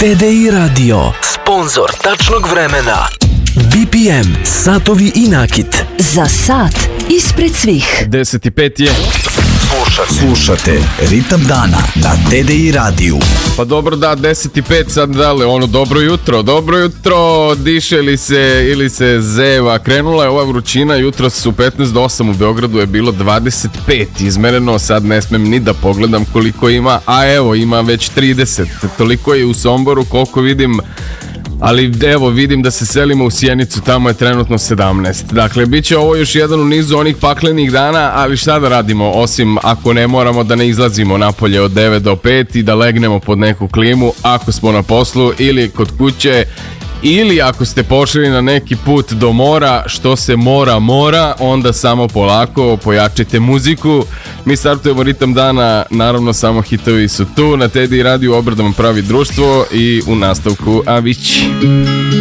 TDI Radio, sponzor tačnog vremena. BPM, satovi i nakit. Za sat ispred svih. 10:05 je. Slušate Ritam dana na TDI radiju. Pa dobro, da, 10:05 sad, dale, ono, dobro jutro, diše ili se zeva. Krenula je ova vrućina, jutro su 15 do 8, u Beogradu je bilo 25 izmereno, sad ne smem ni da pogledam koliko ima, a evo, ima već 30, toliko je u Somboru, koliko vidim. Ali evo, vidim da se selimo u Sjenicu, tamo je trenutno 17. Dakle, bit će ovo još jedan u nizu onih paklenih dana, ali šta da radimo, osim ako ne moramo da ne izlazimo napolje od 9 do 5 i da legnemo pod neku klimu, ako smo na poslu ili kod kuće, ili ako ste pošli na neki put do mora, što se mora, onda samo polako pojačite muziku. Mi startujemo Ritam dana, naravno samo hitovi su tu, na TDI radiju, Obradom pravi društvo i u nastavku Avić.